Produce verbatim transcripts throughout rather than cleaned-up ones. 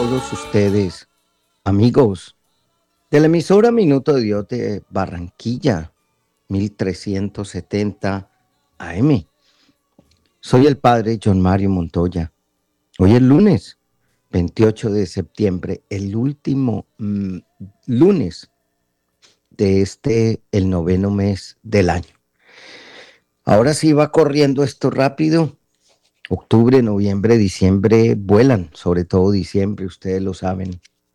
todos ustedes, amigos de la emisora Minuto de Dios de Barranquilla, mil trescientos setenta A M. Soy el padre John Mario Montoya. Hoy es lunes, veintiocho de septiembre, el último mmm, lunes de este, el noveno mes del año. Ahora sí va corriendo esto rápido. Octubre, noviembre, diciembre vuelan, sobre todo diciembre, ustedes lo saben.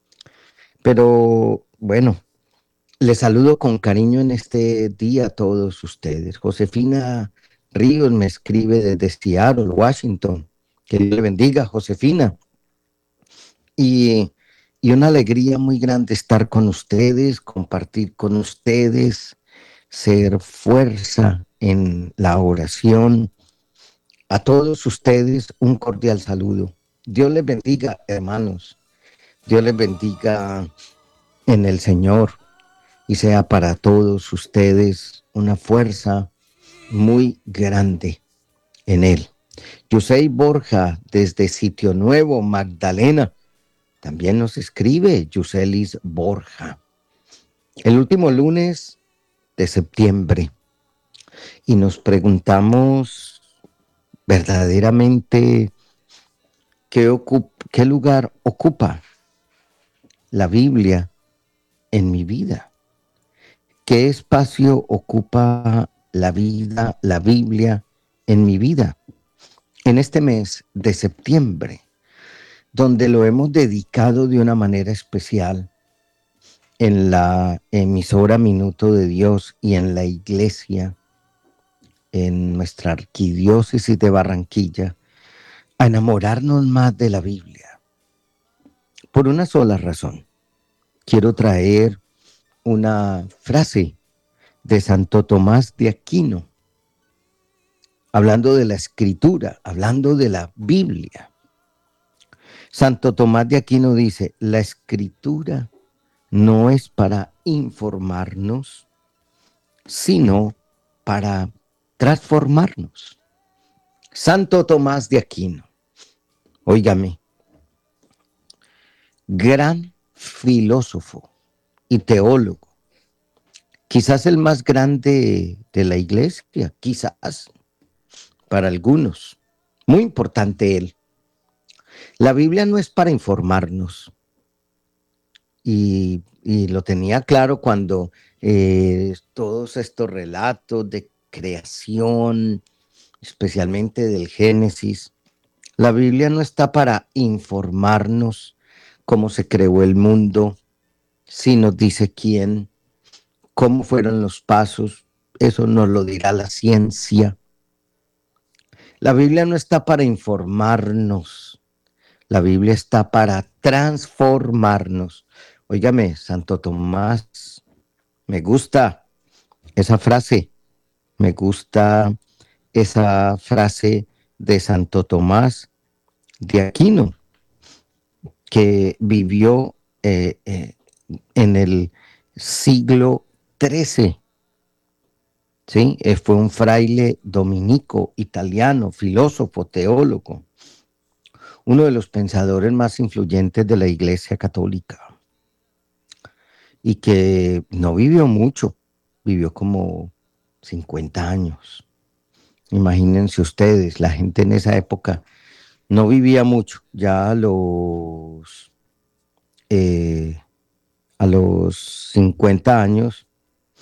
Pero bueno, les saludo con cariño en este día a todos ustedes. Josefina Ríos me escribe desde Seattle, Washington. Que Dios le bendiga, Josefina. Y, y una alegría muy grande estar con ustedes, compartir con ustedes, ser fuerza en la oración. A todos ustedes un cordial saludo. Dios les bendiga, hermanos. Dios les bendiga en el Señor y sea para todos ustedes una fuerza muy grande en Él. Yusei Borja, desde Sitio Nuevo, Magdalena, también nos escribe Yuselis Borja. El último lunes de septiembre y nos preguntamos verdaderamente qué, ocup- qué lugar ocupa la Biblia en mi vida. ¿Qué espacio ocupa la vida, la Biblia en mi vida? En este mes de septiembre, donde lo hemos dedicado de una manera especial en la emisora Minuto de Dios y en la iglesia, en nuestra arquidiócesis de Barranquilla, a enamorarnos más de la Biblia. Por una sola razón. Quiero traer una frase de Santo Tomás de Aquino, hablando de la escritura, hablando de la Biblia. Santo Tomás de Aquino dice, la escritura no es para informarnos, sino para transformarnos. Santo Tomás de Aquino, óigame, gran filósofo y teólogo, quizás el más grande de la iglesia, quizás para algunos, muy importante él. La Biblia no es para informarnos, y, y lo tenía claro cuando eh, todos estos relatos de creación, especialmente del Génesis, la Biblia no está para informarnos cómo se creó el mundo, si nos dice quién, cómo fueron los pasos, eso nos lo dirá la ciencia. La Biblia no está para informarnos, la Biblia está para transformarnos. Óigame, Santo Tomás, me gusta esa frase, me gusta esa frase de Santo Tomás de Aquino, que vivió eh, eh, en el siglo trece. ¿Sí? Eh, fue un fraile dominico italiano, filósofo, teólogo, uno de los pensadores más influyentes de la Iglesia Católica y que no vivió mucho, vivió como cincuenta años. Imagínense ustedes, la gente en esa época no vivía mucho, ya a los, eh, a los cincuenta años